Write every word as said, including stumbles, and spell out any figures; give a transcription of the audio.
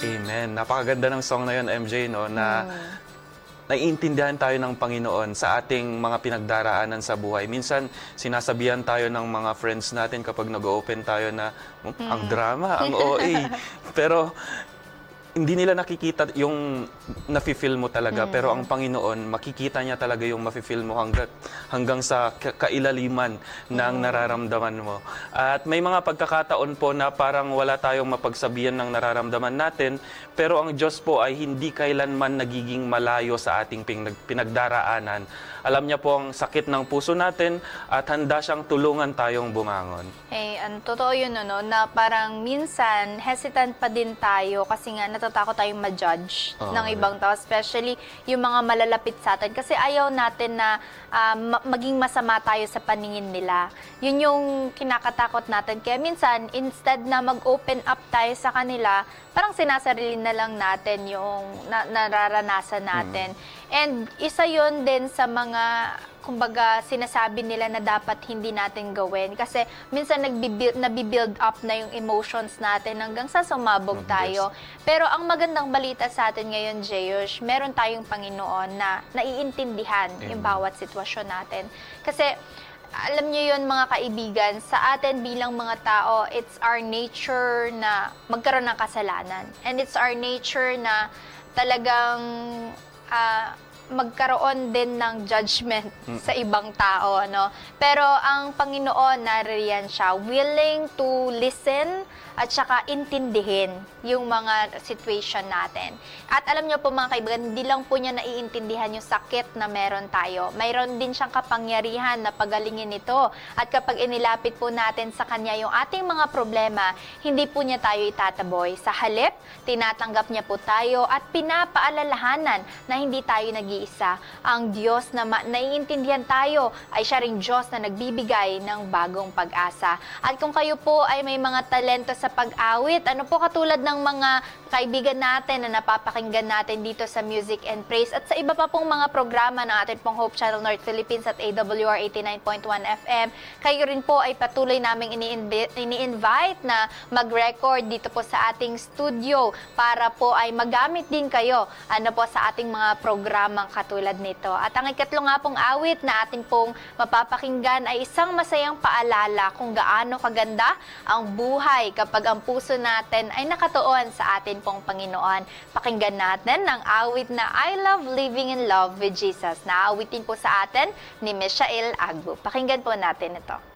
Amen. Napakaganda ng song na yun, M J, no? Na Hmm. naiintindihan tayo ng Panginoon sa ating mga pinagdaraanan sa buhay. Minsan, sinasabihan tayo ng mga friends natin kapag nag-open tayo na, "Hmm, ang drama, ang O A." Pero, hindi nila nakikita yung nafe-feel mo talaga. Mm. Pero ang Panginoon, makikita niya talaga yung mafe-feel mo hanggang, hanggang sa ka- kailaliman ng nararamdaman mo. At may mga pagkakataon po na parang wala tayong mapagsabihan ng nararamdaman natin, pero ang Diyos po ay hindi kailanman nagiging malayo sa ating pinag- pinagdaraanan. Alam niya po ang sakit ng puso natin at handa siyang tulungan tayong bumangon. Eh, ang totoo yun, ano, na parang minsan hesitant pa din tayo kasi nga natatakot tayong ma-judge Oo, ng ibang tao, especially yung mga malalapit sa atin. Kasi ayaw natin na ah, ma- maging masama tayo sa paningin nila. Yun yung kinakatakot natin. Kaya minsan, instead na mag-open up tayo sa kanila, parang sinasarili na lang natin yung na- nararanasan natin. And isa yun din sa mga, kumbaga, sinasabi nila na dapat hindi natin gawin. Kasi minsan nagbibuild, nabibuild up na yung emotions natin hanggang sa sumabog tayo. Pero ang magandang balita sa atin ngayon, Jeyush, meron tayong Panginoon na naiintindihan yung bawat sitwasyon natin. Kasi alam niyo yun, mga kaibigan, sa atin bilang mga tao, it's our nature na magkaroon ng kasalanan. And it's our nature na talagang ah, magkaroon din ng judgment sa ibang tao, no? Pero ang Panginoon, naririyan siya, willing to listen at saka intindihin yung mga situation natin. At alam niyo po, mga kaibigan, hindi lang po niya naiintindihan yung sakit na meron tayo. Mayroon din siyang kapangyarihan na pagalingin ito. At kapag inilapit po natin sa Kanya yung ating mga problema, hindi po niya tayo itataboy. Sa halip, tinatanggap niya po tayo at pinapaalalahanan na hindi tayo nag-iisa. Ang Diyos na ma- naiintindihan tayo ay siya ring Diyos na nagbibigay ng bagong pag-asa. At kung kayo po ay may mga talento sa pag-awit, ano po katulad ng mga kaibigan natin na napapakinggan natin dito sa Music and Praise at sa iba pa pong mga programa ng ating pong Hope Channel North Philippines at A W R eighty-nine point one F M, kayo rin po ay patuloy naming ini-invi- ini-invite na mag-record dito po sa ating studio para po ay magamit din kayo ano po sa ating mga programang katulad nito. At ang ikatlo nga pong awit na ating pong mapapakinggan ay isang masayang paalala kung gaano kaganda ang buhay kapag ang puso natin ay nakatuon sa atin pong Panginoon. Pakinggan natin ang awit na I Love Living in Love with Jesus na awitin po sa atin ni Michael Agbo. Pakinggan po natin ito.